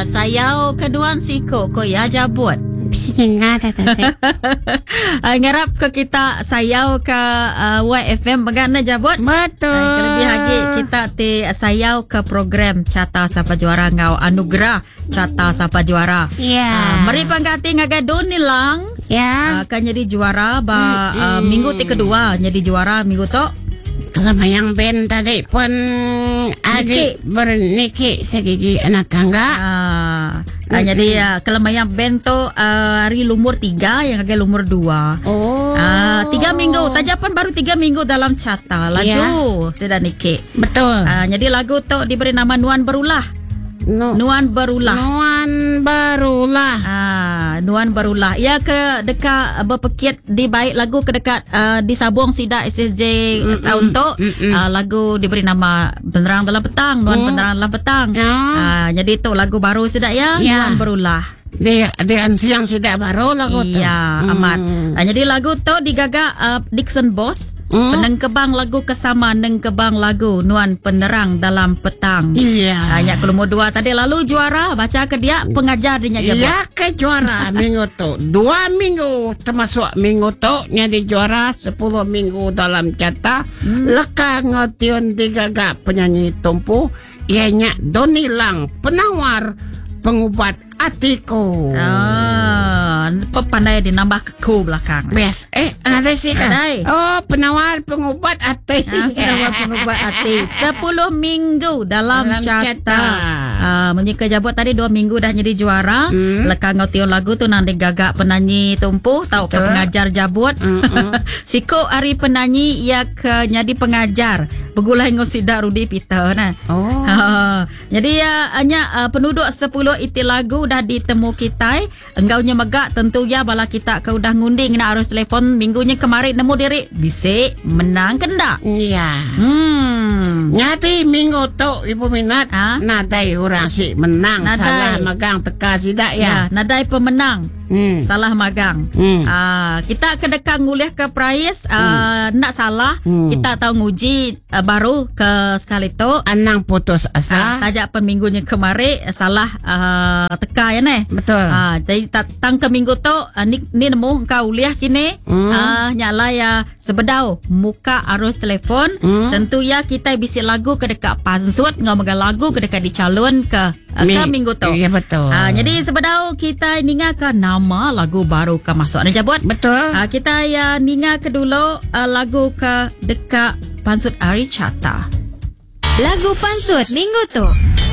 sayau keduan siko ko ya jabut. Singa tata. Ngarap ke kita sayau ke YFM bagana jabut. Betul. Lebih lagi kita sayau ke program Carta Sapa Juara ngau anugerah Carta Sapa Juara. Ya. Mari panggati ngagado nilang. Ya. Akan jadi juara minggu kedua jadi juara minggu to. Kalau mayang ben tadi pun adik berniki segigi anak tangga. Jadi kalau mayang bento hari lumur 3 yang agak lumur 2. Oh. 3 minggu. Tajapan baru 3 minggu dalam carta. Laju sudah nikah. Betul. Jadi lagu tu diberi nama Nuan Berulah. Nuan Berulah. Nuan Berulah. Ia ke dekat berpekit di baik lagu ke dekat di Sabong Sidak SSJ tahun tu. Lagu diberi nama Penerang Dalam Petang. Nuan Penerang Dalam Petang. Jadi tu lagu baru Sidak ya. Nuan Berulah. Dia siang Sidak baru lagu tu. Iya, amat. Jadi lagu tu digagak Dixon Boss. Penengkebang lagu kesama nengkebang lagu Nuan Penerang Dalam Petang. Iya. Hanya ke lumur 2 tadi lalu juara baca ke dia pengajar dia jabat. Ya ke juara minggu tu 2 minggu termasuk minggu tu jadi juara 10 minggu dalam carta. Leka ngotion digagak penyanyi tumpu ianya Doni Lang penawar pengubat hatiku. Pandai dinambah ke ku belakang. Bes. Ada sih kan? Oh, penawar pengubat hati. Penawar pengubat hati. 10 minggu dalam carta. Menyika jabut tadi 2 minggu dah jadi juara. Leka ngotion lagu tu nanti gagak penyanyi tumpuh tahu ke pengajar jabut. Siko hari penyanyi ia ke jadi pengajar. Begulai ngosida Rudi Peter nah. Jadi hanya penduduk 10 iti lagu dah ditemu kita. Enggaunya megak tentu ya bala kita ke udah ngunding nak arus telefon minggunya kemarin nemu diri bisa menang kendak. Iya. Nyati minggu tu ibu minat nadai orang si menang salah magang teka sidak ya. Nadai pemenang. Salah magang. Kita kedekat nguliah ke prize nak salah kita tahu nguji baru ke sekali tu anang putus asa tajak minggunya kemarin salah teka ya ne. Betul. Jadi datang ke minggu tu ni nemu kau uliah kini nyala ya sebedau muka arus telefon tentu ya kita bisa lagu ke dekat pansut ngau maga lagu ke dekat dicalon ke minggu tu. Ya betul. Jadi sebedau kita ninga ke nama lagu baru ke masuk ada jabut. Betul. Kita ya ninga ke dulu lagu ke dekat pansut Ari Carta. Lagu pansut minggu tu.